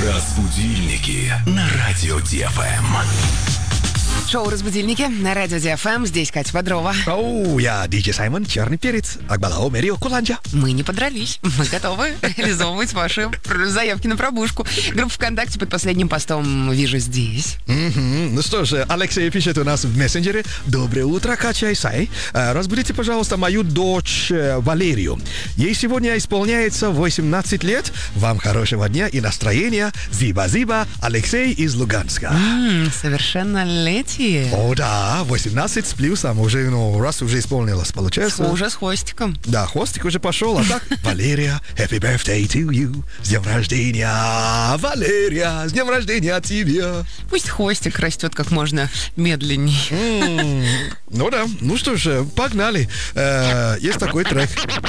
Разбудильники на радио ДФМ. Шоу «Разбудильники» на радио ДФМ. Здесь Катя Бодрова. Оу, я диджей Саймон, черный перец. Акбалао, Мерио, Куланджа. Мы не подрались. Мы готовы реализовывать ваши заявки на пробужку. Группа ВКонтакте под последним постом «Вижу здесь». Ну что же, Алексей пишет у нас в мессенджере. Доброе утро, Катя и Сай. Разбудите, пожалуйста, мою дочь Валерию. Ей сегодня исполняется 18 лет. Вам хорошего дня и настроения. Зиба-зиба, Алексей из Луганска. Совершеннолетие. О, да, 18 с плюсом. Уже, раз уже исполнилось, получается. Уже с хвостиком. Да, хвостик уже пошел, а так, Валерия, happy birthday to you. С днем рождения, Валерия, с днем рождения тебе. Пусть хвостик растет как можно медленнее. Ну да, ну что ж, погнали. Есть такой трек.